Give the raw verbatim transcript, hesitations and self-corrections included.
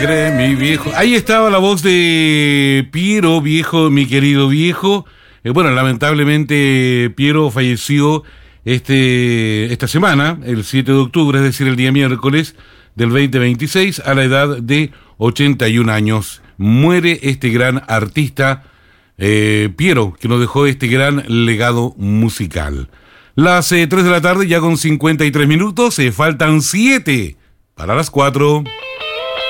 Mi viejo. Ahí estaba la voz de Piero, viejo, mi querido viejo. Eh, bueno, lamentablemente Piero falleció este, esta semana, el siete de octubre, es decir, el día miércoles del veinte veintiséis, a la edad de ochenta y un años. Muere este gran artista, eh, Piero, que nos dejó este gran legado musical. Las eh, tres de la tarde, ya con cincuenta y tres minutos, se faltan siete para las cuatro.